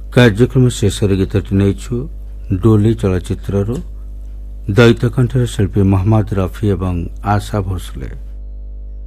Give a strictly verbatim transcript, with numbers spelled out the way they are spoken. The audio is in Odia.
କାର୍ଯ୍ୟକ୍ରମ ଶେଷରେ ଗୀତଟି ନେଇଛୁ ଡୋଲି ଚଳଚ୍ଚିତ୍ରରୁ। ଦୈତ କଣ୍ଠରେ ଶିଳ୍ପୀ ମହମ୍ମଦ ରଫି ଏବଂ ଆଶା ଭୋସଲେ।